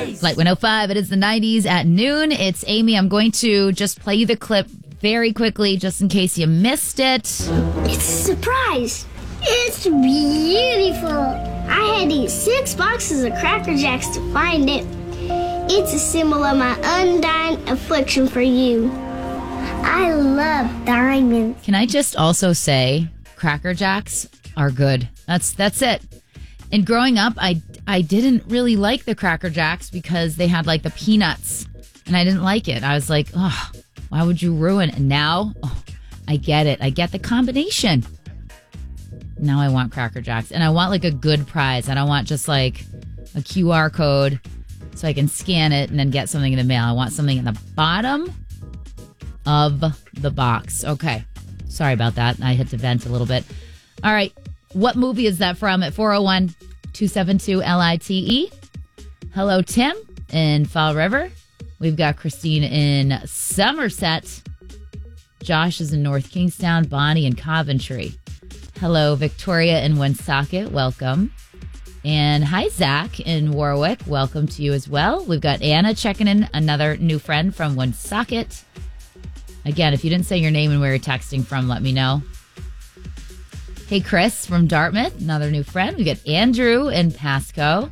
Light 105, it is the 90s at noon. It's Amy. I'm going to just play you the clip very quickly just in case you missed it. It's a surprise. It's beautiful. I had to eat 6 boxes of Cracker Jacks to find it. It's a symbol of my undying affliction for you. I love diamonds. Can I just also say Cracker Jacks are good. That's it. And growing up, I didn't really like the Cracker Jacks because they had like the peanuts and I didn't like it. I was like, oh, why would you ruin it? And now, I get it. I get the combination. Now I want Cracker Jacks and I want like a good prize. I don't want just like a QR code so I can scan it and then get something in the mail. I want something in the bottom of the box. Okay. Sorry about that. I had to vent a little bit. All right. What movie is that from at 401-272-LITE? Hello, Tim in Fall River. We've got Christine in Somerset. Josh is in North Kingstown. Bonnie in Coventry. Hello, Victoria in Woonsocket. Welcome. And hi, Zach in Warwick. Welcome to you as well. We've got Anna checking in, another new friend from Woonsocket. Again, if you didn't say your name and where you're texting from, let me know. Hey, Chris from Dartmouth, another new friend. We got Andrew in Pasco.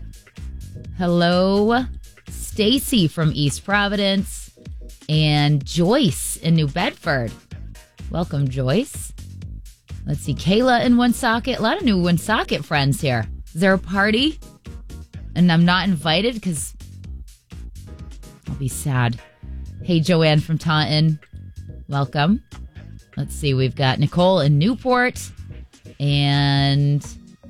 Hello, Stacy from East Providence. And Joyce in New Bedford. Welcome, Joyce. Let's see, Kayla in Woonsocket. A lot of new Woonsocket friends here. Is there a party? And I'm not invited because I'll be sad. Hey, Joanne from Taunton. Welcome. Let's see, we've got Nicole in Newport and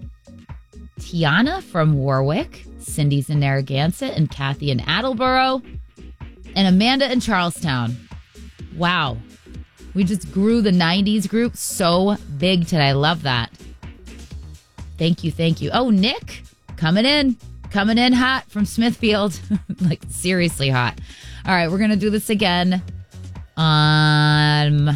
Tiana from Warwick. Cindy's in Narragansett and Kathy in Attleboro and Amanda in Charlestown. Wow. We just grew the 90s group so big today. I love that. Thank you, thank you. Oh, Nick, coming in hot from Smithfield. Like, seriously hot. All right, we're going to do this again on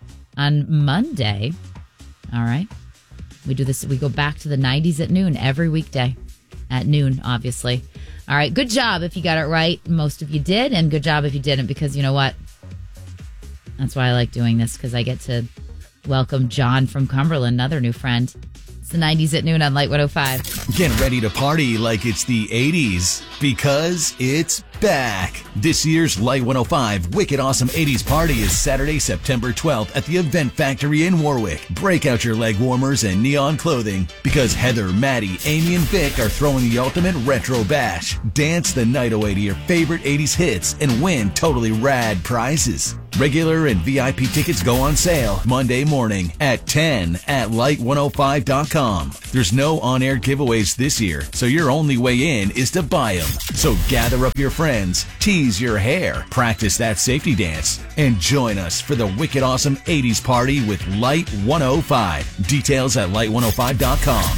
Monday. All right. We do this. We go back to the 90s at noon every weekday at noon, obviously. All right. Good job if you got it right. Most of you did. And good job if you didn't, because you know what? That's why I like doing this, because I get to welcome John from Cumberland, another new friend. It's the 90s at noon on Light 105. Get ready to party like it's the 80s, because it's back. This year's Light 105 Wicked Awesome 80s Party is Saturday, September 12th at the Event Factory in Warwick. Break out your leg warmers and neon clothing, because Heather, Maddie, Amy, and Vic are throwing the ultimate retro bash. Dance the night away to your favorite 80s hits and win totally rad prizes. Regular and VIP tickets go on sale Monday morning at 10 at light105.com. There's no on-air giveaways this year, so your only way in is to buy them. So gather up your friends, tease your hair, practice that safety dance, and join us for the Wicked Awesome 80s Party with Light 105. Details at light105.com.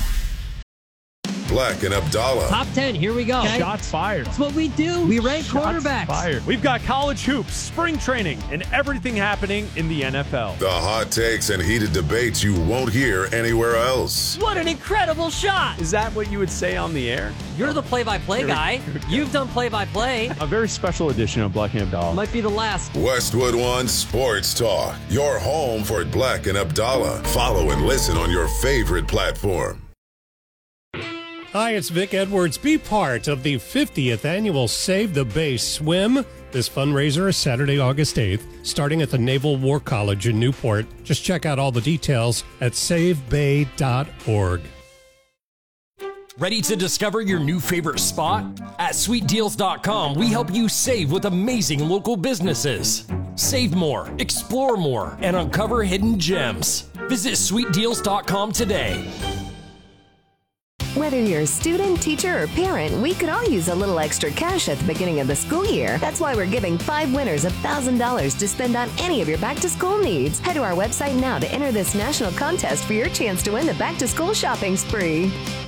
Black and Abdallah. Top 10, here we go. Okay. Shots fired. That's what we do. We rank quarterbacks. Fired. We've got college hoops, spring training, and everything happening in the NFL. The hot takes and heated debates you won't hear anywhere else. What an incredible shot. Is that what you would say on the air? You're the play-by-play guy. You've done play-by-play. A very special edition of Black and Abdallah. Might be the last. Westwood One Sports Talk. Your home for Black and Abdallah. Follow and listen on your favorite platform. Hi, it's Vic Edwards. Be part of the 50th annual Save the Bay Swim. This fundraiser is Saturday, August 8th, starting at the Naval War College in Newport. Just check out all the details at savebay.org. Ready to discover your new favorite spot? At sweetdeals.com, we help you save with amazing local businesses. Save more, explore more, and uncover hidden gems. Visit sweetdeals.com today. Whether you're a student, teacher, or parent, we could all use a little extra cash at the beginning of the school year. That's why we're giving 5 winners $1,000 to spend on any of your back-to-school needs. Head to our website now to enter this national contest for your chance to win the back-to-school shopping spree.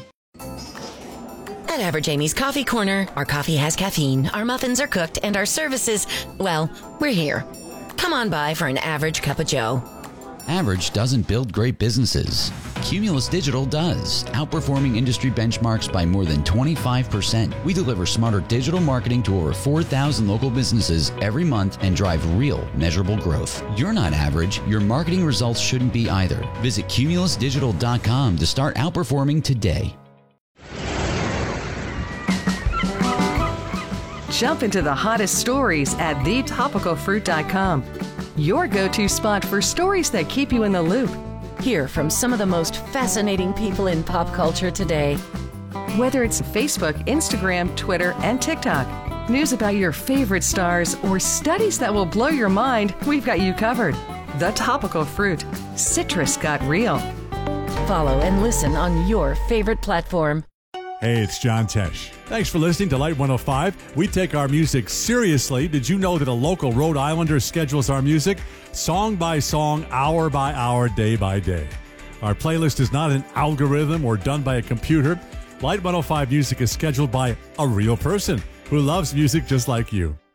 At Average Amy's Coffee Corner, our coffee has caffeine, our muffins are cooked, and our services, well, we're here. Come on by for an average cup of joe. Average doesn't build great businesses. Cumulus Digital does, outperforming industry benchmarks by more than 25%. We deliver smarter digital marketing to over 4,000 local businesses every month and drive real, measurable growth. You're not average. Your marketing results shouldn't be either. Visit cumulusdigital.com to start outperforming today. Jump into the hottest stories at thetopicalfruit.com. Your go-to spot for stories that keep you in the loop. Hear from some of the most fascinating people in pop culture today. Whether it's Facebook, Instagram, Twitter, and TikTok, news about your favorite stars, or studies that will blow your mind, we've got you covered. The Topical Fruit. Citrus got real. Follow and listen on your favorite platform. Hey, it's John Tesh. Thanks for listening to Light 105. We take our music seriously. Did you know that a local Rhode Islander schedules our music song by song, hour by hour, day by day? Our playlist is not an algorithm or done by a computer. Light 105 music is scheduled by a real person who loves music just like you.